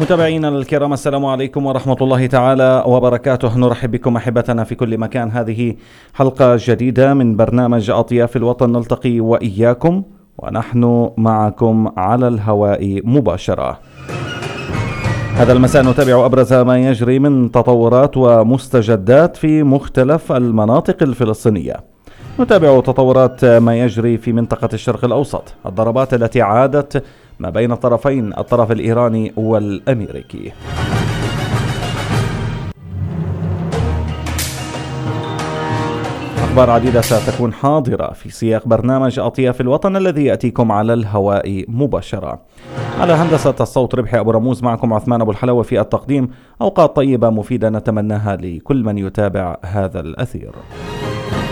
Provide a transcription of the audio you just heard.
متابعينا الكرام، السلام عليكم ورحمة الله تعالى وبركاته. نرحب بكم أحبتنا في كل مكان. هذه حلقة جديدة من برنامج أطياف الوطن، نلتقي وإياكم ونحن معكم على الهواء مباشرة. هذا المساء نتابع أبرز ما يجري من تطورات ومستجدات في مختلف المناطق الفلسطينية. نتابع تطورات ما يجري في منطقة الشرق الأوسط، الضربات التي عادت ما بين الطرفين، الطرف الإيراني والأمريكي. أخبار عديدة ستكون حاضرة في سياق برنامج أطياف الوطن الذي يأتيكم على الهواء مباشرة. على هندسة الصوت ربحي أبو رموز، معكم عثمان أبو الحلوة في التقديم. أوقات طيبة مفيدة نتمناها لكل من يتابع هذا الأثير.